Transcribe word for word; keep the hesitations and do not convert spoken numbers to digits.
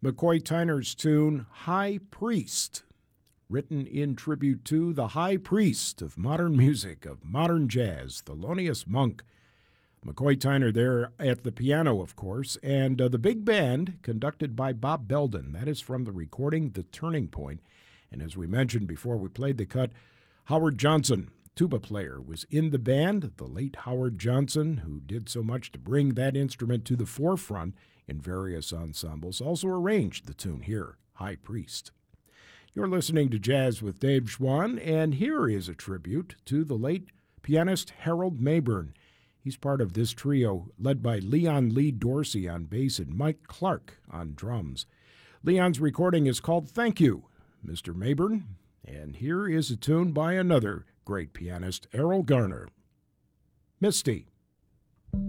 McCoy Tyner's tune, High Priest, written in tribute to the high priest of modern music, of modern jazz, Thelonious Monk. McCoy Tyner there at the piano, of course, and uh, the big band conducted by Bob Belden. That is from the recording The Turning Point. And as we mentioned before we played the cut, Howard Johnson, tuba player, was in the band. The late Howard Johnson, who did so much to bring that instrument to the forefront in various ensembles, also arranged the tune here, High Priest. You're listening to Jazz with Dave Schwann, and here is a tribute to the late pianist Harold Mabern. He's part of this trio led by Leon Lee Dorsey on bass and Mike Clark on drums. Leon's recording is called Thank You, Mister Mabern, and here is a tune by another great pianist, Errol Garner, Misty.